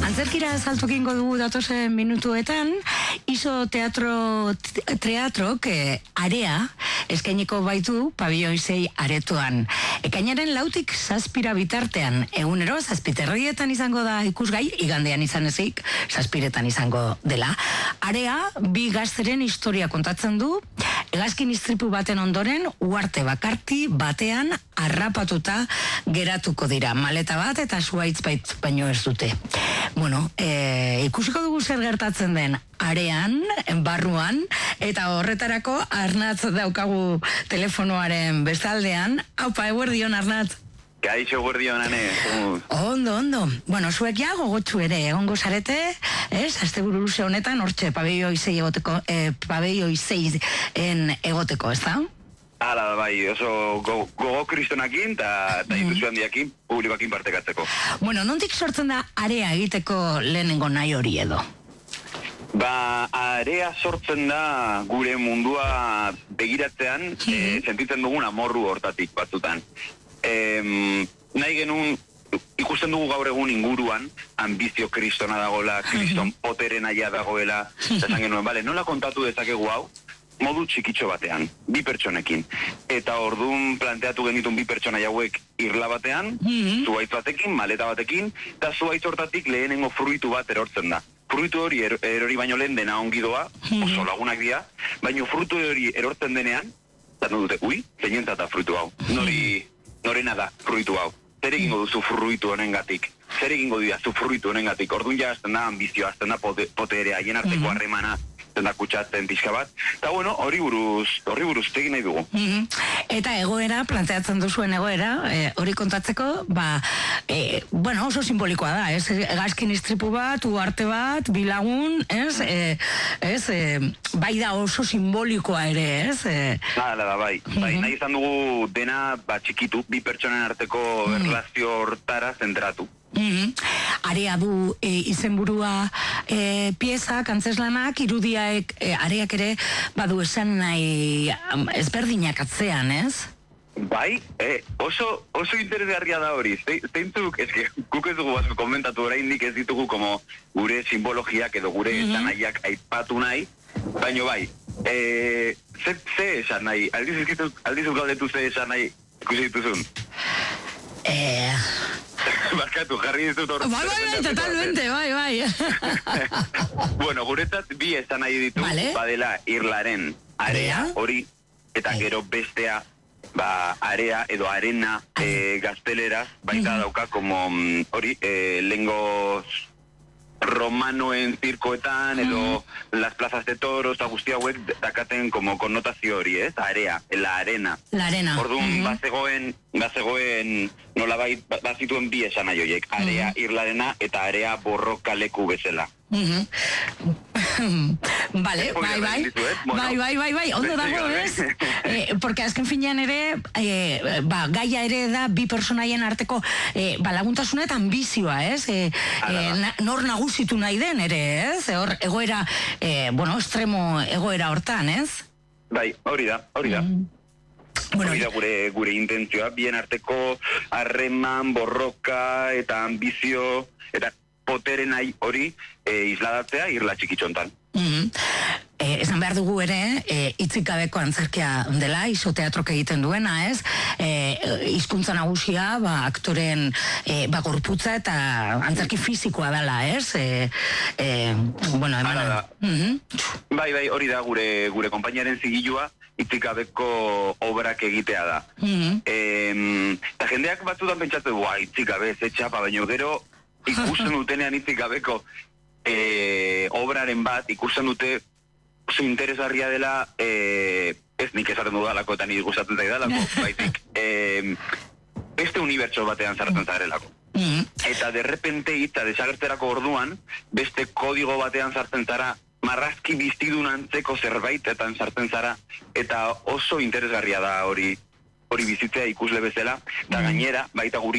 Antzerkira saltokingo dugu datozen minutuetan, Iso Teatrok area eskainiko baitu Pabelloi 6 aretoan. Ekainaren 4tik 7 bitartean, egunero 7:30 izango da ikusgai, igandean izan ezik, 7 izango dela. Area, bi gazteren historia kontatzen du, hegazkin istripu baten ondoren, uharte bakarti batean harrapatuta geratuko dira. Maleta bat eta zuhaitz baino ez dute. Bueno, ikusiko dugu zer gertatzen den arean, barruan, eta horretarako Arnatz daukagu telefonoaren bestaldean. Aupa, eguerdion, Arnatz. Gaixo, eguerdion, ane. Ondo. Bueno, zuek ja gogotsu ere, egongo zarete, asteburu luze honetan, hortxe, Pabelloi 6 egoteko, ez da? Hala da, bai, oso gogo kristonakin eta ilusio handiakin publikoakin partekatzeko. Bueno, nondik sortzen da area egiteko lehenengo nahi hori edo? Area sortzen da gure mundua begiratzean, sentitzen dugun amorru hortatik batzutan. Nahi genuen, ikusten dugu gaur egun inguruan, ambizio kristona dagoela, kriston poteren aia dagoela, eta esan genuen, bale, nola kontatu dezakegu hau? Modu txikitxo batean, bi pertsonekin. Eta orduan planteatu genitun bi pertsona hauek irla batean, zuhaitz batekin, maleta batekin, eta zuhaitz hortatik lehenengo fruitu bat erortzen da. Fruitu hori erori baino lehen dena ongi doa, oso lagunak dira, baino fruitu hori erortzen denean, eta dute, zeinentzat da fruitu hau, norena da fruitu hau. Zer egingo duzu fruitu honengatik? Zer egingo didazu fruitu honengatik? Orduan ja azten da ambizioa, azten da poterea, haien arteko harremana, azten da kutsatzen pixka bat. Eta bueno, horri buruz tegin nahi dugu. Eta egoera, planteatzen duzuen egoera, hori kontatzeko, bueno, oso simbolikoa da, ez? Hegazkin istripu bat, uharte bat, bilagun, ez? Bai da oso simbolikoa ere, ez? Hala da, bai. Nahi izan dugu dena txikitu, bi pertsonen arteko erlazio hortara zentratu. Area du izenburua piezak, antzeslanak, irudiak, areak ere badu esan nahi ezberdinak atzean, ez? Bai, oso interesgarria da hori. Zeintzuk, guk ez dugu batzuk komentatu oraindik ez ditugu como gure simbologiak edo gure esanaiak aipatu nahi, baino bai, ze esan nahi, aldizuk galdetu ze esan nahi ikusi dituzun? Barkatu, jarri dizut hor. Bai, totalmente, bai. Bueno, guretzat bi esan nahi ditu, badela irlaren area hori, eta gero bestea, area edo arena gaztelera, baita dauka, como hori, lengoz romanoen zirkoetan, edo las plazas de toros, eta guzti hauek dakaten como konnotazio hori, ez? Area, la arena. La arena. Orduan, bazegoen, nolabait, bazituen bi esan nahi horiek, area irlarena eta area borroka leku bezala. Vale, bai, ondo dago, ez? Porque azken finean ere, gaia ere da bi personaien arteko laguntasuna eta ambizioa, ez? Nor nagusitu nahi den ere, ez? Egoera, estremo egoera hortan, ez? Bai, hori da. Hori da gure intentzioa, bien arteko harreman, borroka eta ambizio, eta poteren nahi hori isladatzea irla txikitxontan. Esan behar dugu ere, hitzik gabeko antzerkia dela, Iso Teatrok egiten duena, ez? Hizkuntza nagusia, aktoren gorputza eta antzerki fisikoa dela, ez? Bueno, emana. Bai, hori da gure konpainiaren zigilua, hitzik gabeko obrak egitea da. Eta jendeak batzutan pentsatzen, hitzik gabe, ze txapa, baina gero ikusten dutenean hitzik gabeko obraren bat, ikusten dute oso interesgarria dela, ez nik esaten dudalako eta nik gustatzen zaidalako, baitik, beste unibertso batean zartzen zarelako. Eta derrepente hitza desagertzerako orduan, beste kodigo batean zartzen zara, marrazki biztidun antzeko zerbaitetan sartzen zara, eta oso interesgarria da hori bizitzea ikusle bezala, eta gainera, baita guri